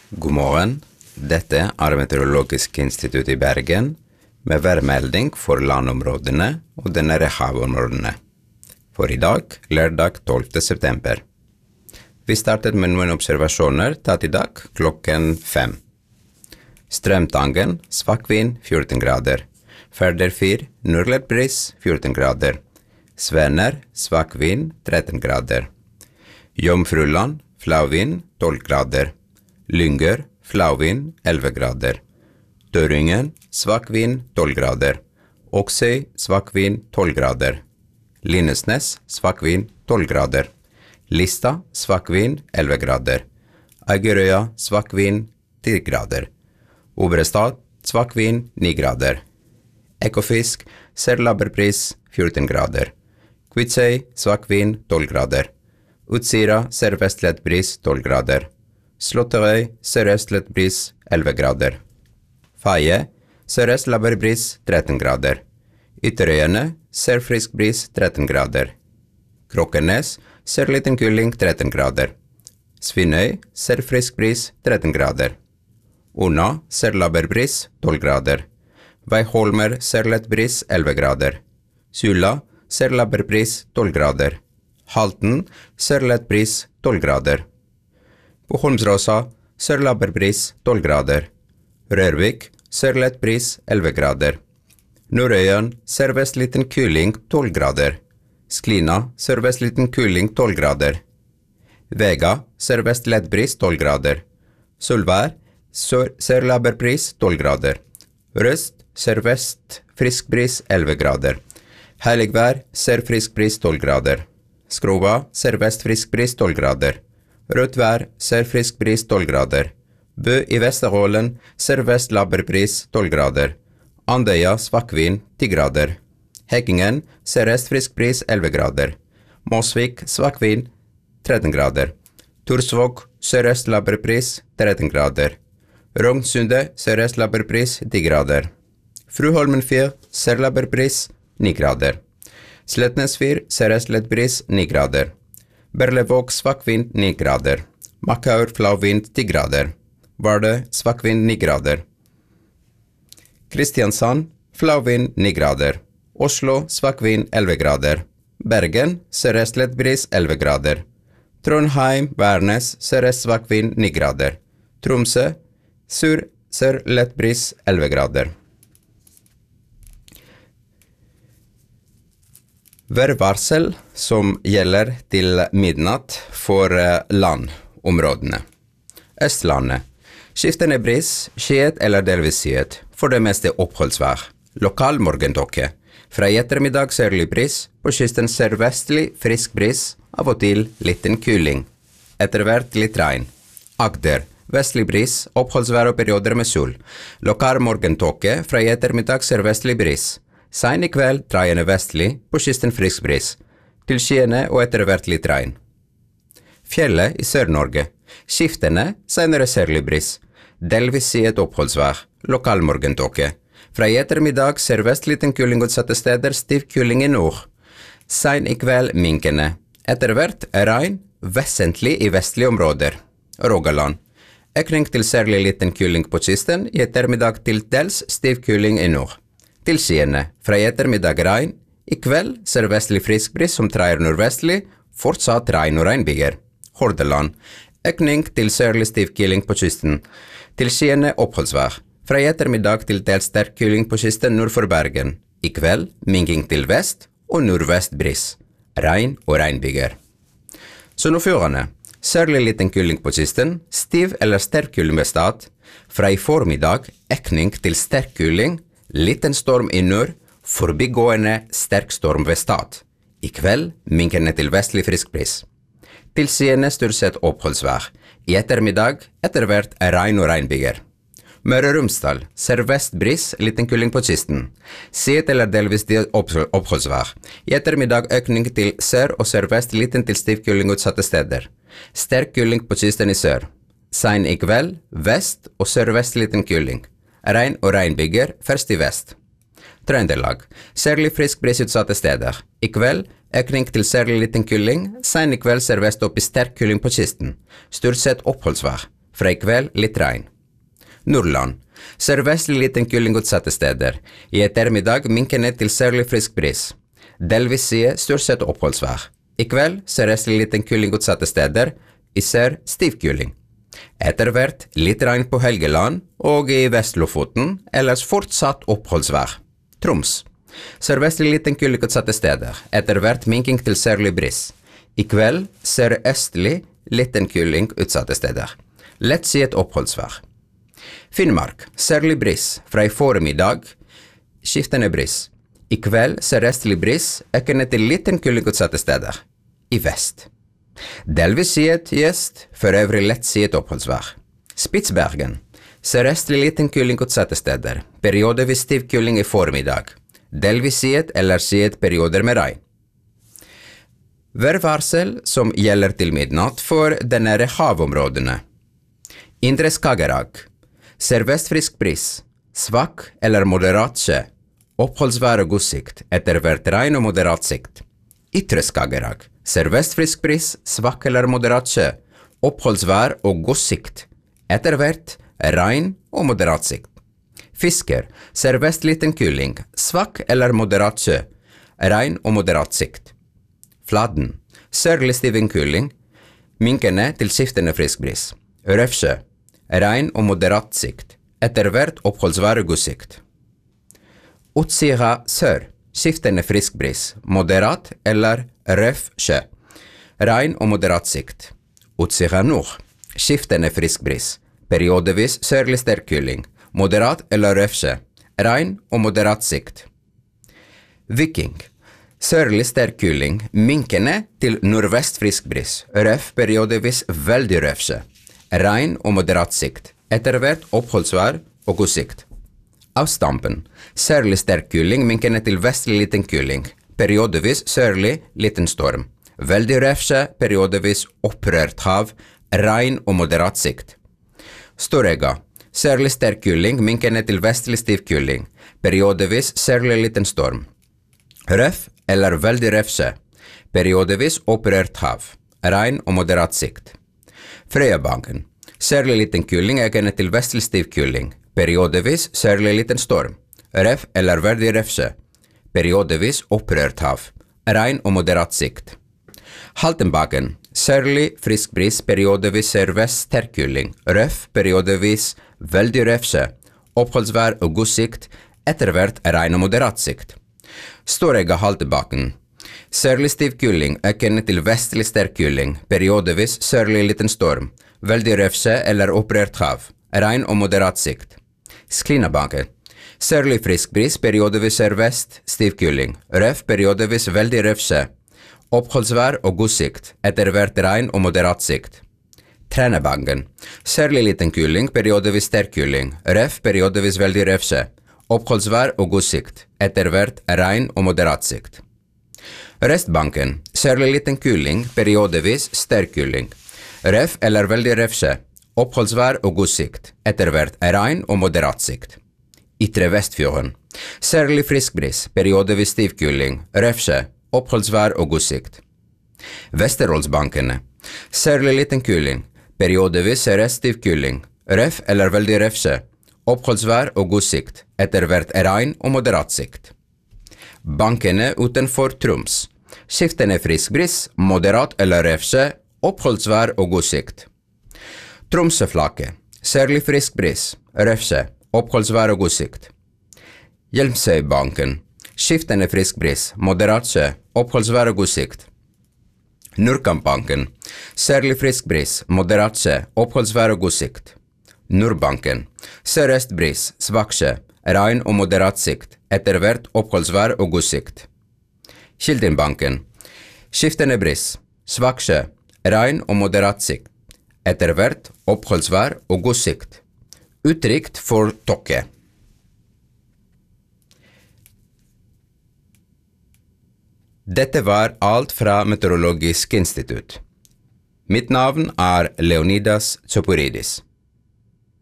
God morgen, dette Meteorologisk institutt i Bergen med værmelding for landområdene og de nære havområdene. For i dag, lørdag 12. september. Vi startet med noen observasjoner tatt i dag klokken 5. Strømtangen, svak vind 14 grader. Færder 4, nordlig bris 14 grader. Svener, svak vind 13 grader. Jomfruland, flau vind 12 grader. Lynger, flau vind 11 grader. Døringen, svak vind 12 grader. Oksøy, svak vind 12 grader. Lindesnes, svak vind 12 grader. Lista, svak vind 11 grader. Agerøya, svak vind 10 grader. Obrestad, svak vind 9 grader. Ekofisk, særlabberpris 14 grader. Kvitsøy, svak vind 12 grader. Utsira, sørvestlig bris 12 grader. Slåtterøy, sørøstlig bris 11 grader. Faye, sørøst labberbris 13 grader. Ytterøyene, sørfrisk bris 13 grader. Krokkenes, sørliten kuling 13 grader. Svinnøy, sørfrisk bris 13 grader. Una, sørlabberbris 12 grader. Veiholmer, sørlett bris 11 grader. Sula, sørlabberbris 12 grader. Halten, sørlett bris 12 grader. På Holmsråsa, sørlabberbris 12 grader. Rørvik, sørlett bris 11 grader. Nordøyen, sørvestliten kuling 12 grader. Sklina, sørvestliten kuling 12 grader. Vega, sørvestlett bris 12 grader. Solvær, sørlabberbris 12 grader. Røst, sørvest frisk bris 11 grader. Heiligvær, sørfrisk bris 12 grader. Skrova, sørvest frisk bris 12 grader. Rødt vær, sørfrisk bris 12 grader. Bø i Vesterålen, sørvest labberbris 12 grader. Andøya, svak vind 10 grader. Hekkingen, sørøst frisk bris 11 grader. Mosvik, svak vind 13 grader. Torsvåg, sørøst labberbris 13 grader. Rognsundet, sørøst labberbris 10 grader. Fruholmen 4, sørlabberbris 9 grader. Sletnes 4, sørøstlig bris 9 grader. Berlevåg, svak vind 9 grader. Makkaur, flau vind 10 grader. Vardø, svak vind 9 grader. Kristiansand, flau vind 9 grader. Oslo, svak vind 11 grader. Bergen, sørøstlig bris 11 grader. Trondheim, Værnes, sørøst svak vind 9 grader. Tromsø, sørlett bris 11 grader. Værvarsel som gjelder til midnatt for landområdene. Østlandet. Skiftende bris, skyet eller delvis skyet. For det meste oppholdsvær. Lokal morgentåke. Fra i ettermiddag sørlig bris, på kysten sørvestlig frisk bris, av og til liten kuling. Etter hvert litt regn. Agder. Vestlig bris, oppholdsvær og perioder med sol. Lokal morgentåke, fra i ettermiddag sørvestlig bris. Sein i kveld dreiende vestlig, på kysten frisk bris. Til skyene og etter hvert litt regn. Fjellet i Sør-Norge. Skiftende, senere sørlig bris. Delvis skyet oppholdsvær. Lokal morgentåke. Fra i ettermiddag sørvest liten kuling utsatte steder, stiv kuling i nord. Sein i kveld minkende. Etter hvert regn, vesentlig i vestlige områder. Rogaland. Økning til særlig liten kuling på kysten, i ettermiddag til dels stiv kuling i nord. Til skyene, fra i ettermiddag regn, i kveld sørvestlig frisk bris som dreier nordvestlig, fortsatt regn og regnbyger. Hordaland, økning til sørlig stiv kuling på kysten. Til skyene oppholdsvær. Fra i ettermiddag til dels sterk kuling på kysten nord for Bergen. I kveld minking til vest og nordvest bris. Regn og regnbyger. Sunnfjordane, sørlig liten kuling på kysten, stiv eller sterk kuling ved stad. Fra i formiddag økning til sterk kuling, liten storm i nord, forbigående sterk storm ved stad. I kveld minkende til vestlig frisk bris. Til skyene stort sett oppholdsvær. I ettermiddag etter hvert regn og regnbyger. Møre og Romsdal, sørvest bris, liten kuling på kysten. Skyet eller delvis oppholdsvær. I ettermiddag økning til sør og sørvest, liten til stiv kuling utsatte steder. Sterk kuling på kysten i sør. Sein i kveld, vest og sørvest liten kuling. Regn og regnbyger, først i vest. Trøndelag, særlig frisk bris utsatte steder. I kveld, økning til særlig liten kuling, sen i kveld sørvest opp i sterk kuling på kysten. Stort sett oppholdsvær. fra i kveld litt regn. Nordland. Sørvestlig liten kuling utsatte steder. I ettermiddag minkende til sørlig frisk bris. Delvis side stort sett oppholdsvær. I kveld sørøstlig liten kuling utsatte steder. I sør stiv kuling. Etter hvert litt regn på Helgeland og i Vest-Lofoten, ellers fortsatt oppholdsvær. Troms. Sørvestlig liten kuling utsatte steder. Etter hvert minking til sørlig bris. I kveld sørøstlig liten kuling utsatte steder. Lett siet oppholdsvær. Finnmark, sørlig bris, fra i formiddag, skiftende bris. I kveld sørøstlig bris, økende til liten kuling utsatte steder. I vest. Delvis siet gjest, for øvrig lett siet oppholdsvær. Spitsbergen, sørøstlig liten kuling utsatte steder, periodevis stiv kuling i formiddag. Delvis siet eller siet perioder med regn. Værvarsel som gjelder til midnatt for de nære havområdene. Indre Skagerrak. Sørvest frisk bris, svak eller moderat skje, oppholdsvær og god sikt, etter hvert regn og moderat sikt. Ytre Skagerrak, sørvest frisk bris, svak eller moderat skje, oppholdsvær og god sikt, etter hvert regn og moderat sikt. Fisker, sørvest liten kuling, svak eller moderat skje, regn og moderat sikt. Fladen, sørlig stiven kuling, minkende til skiftende frisk bris. Røfsjø, regn og moderat sikt, etter hvert oppholdsvær og god sikt. Utsira sør, skiftende frisk bris, moderat eller røff sjø, regn og moderat sikt. Utsira nord, skiftende frisk bris, periodevis sørlig sterk kuling, moderat eller røff sjø, regn og moderat sikt. Viking, sørlig sterk kuling, minkende til nordvest frisk bris, røff periodevis veldig røff sjø. Regn og moderat sikt, etter hvert oppholdsvær og god sikt. Avstampen, sørlig sterk kuling, minkende til vestlig liten kuling, periodevis sørlig liten storm. Veldig røfse, periodevis opprørt hav, regn og moderat sikt. Storega, sørlig sterk kuling, minkende til vestlig stiv kuling, periodevis sørlig liten storm. Røff eller veldig røfse, periodevis opprørt hav, regn og moderat sikt. Frøyabanken, sørlig liten kuling økende til vestlig stiv kuling, periodevis sørlig liten storm, røff eller veldig røfse, periodevis opprørt hav, regn og moderat sikt. Haltenbakken, sørlig frisk bris, periodevis sørvest sterk kuling, røff, periodevis veldig røfse, oppholdsvær og god sikt, etter hvert regn og moderat sikt. Storega Haltenbakken, sørlig stiv kuling, økende til vestlig sterk kuling, periodevis sørlig liten storm, veldig røfse eller opprørt hav, regn og moderat sikt. Sklinabanken, sørlig frisk bris, periodevis sørvest, stiv kuling, røff, periodevis veldig røfse, oppholdsvær og god sikt, etter hvert regn og moderat sikt. Trænabanken, sørlig liten kuling, periodevis sterk kuling, røff, periodevis veldig røfse, oppholdsvær og god sikt, etter hvert regn og moderat sikt. Røstbanken, sørlig liten kuling, periodevis sterk kuling, røff eller veldig røfse, oppholdsvær og god sikt, etter hvert regn og moderat sikt. Ytre Vestfjorden, sørlig frisk bris, periodevis stiv kuling, røfse, oppholdsvær og god sikt. Vesterålsbankene, sørlig liten kuling, periodevis sørøst stiv kuling, røff eller veldig røfse, oppholdsvær og god sikt, etter hvert regn og moderat sikt. Bankene utenfor Troms, skiftende frisk bris, moderat eller røfse, oppholdsvær og god sikt. Tromsøflaket, sørlig frisk bris, røfse, oppholdsvær og god sikt. Hjelmsøybanken, skiftende frisk bris, moderat sjø, oppholdsvær og god sikt. Nordkampbanken, sørlig frisk bris, moderat sjø, oppholdsvær og god sikt. Nordbanken, sørøst bris, svak sjø, regn og moderat sikt, etter hvert oppholdsvær og god sikt. Kildenbanken, skiftende bris, svak sjø, regn og moderat sikt, etter hvert oppholdsvær og god sikt. Utrygt for tåke. Dette var alt fra Meteorologisk institutt. Mitt navn er Leonidas Tsoporidis.